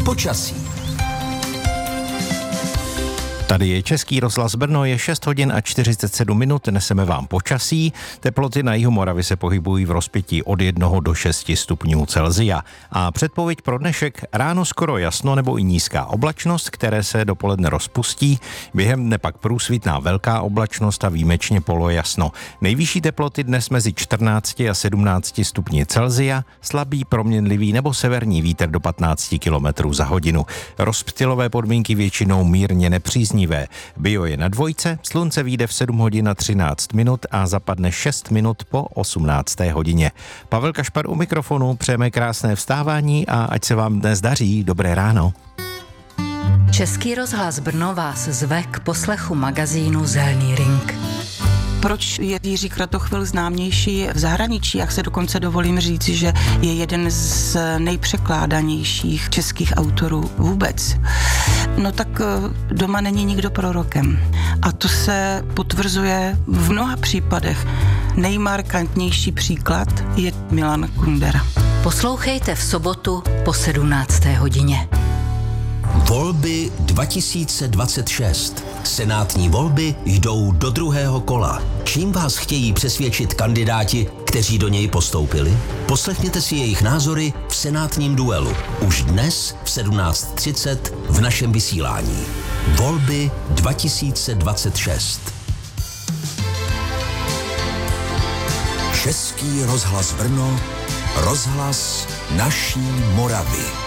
Počasí. Tady je Český rozhlas Brno, je 6 hodin a 47 minut, neseme vám počasí. Teploty na jihu Moravy se pohybují v rozpětí od 1 do 6 stupňů Celsia. A předpověď pro dnešek: ráno skoro jasno nebo i nízká oblačnost, které se dopoledne rozpustí. Během dne pak průsvitná velká oblačnost a výjimečně polojasno. Nejvyšší teploty dnes mezi 14 a 17 stupni Celsia, slabý proměnlivý nebo severní vítr do 15 km za hodinu. Rozptylové podmínky většinou mírně nepříznivé. Bio je na 2, slunce vyjde v 7 hodin a 13 minut a zapadne 6 minut po 18. hodině. Pavel Kašpar u mikrofonu, přejeme krásné vstávání a ať se vám dnes daří. Dobré ráno. Český rozhlas Brno vás zve k poslechu magazínu Zelný ring. Proč je Jiří Kratochvil známější v zahraničí? Jak se dokonce dovolím říct, že je jeden z nejpřekládanějších českých autorů vůbec. No tak doma není nikdo prorokem. A to se potvrzuje v mnoha případech. Nejmarkantnější příklad je Milan Kundera. Poslouchejte v sobotu po 17. hodině. Volby 2026. Senátní volby jdou do druhého kola. Čím vás chtějí přesvědčit kandidáti, kteří do něj postoupili? Poslechněte si jejich názory v senátním duelu. Už dnes v 17:30 v našem vysílání. Volby 2026. Český rozhlas Brno, rozhlas naší Moravy.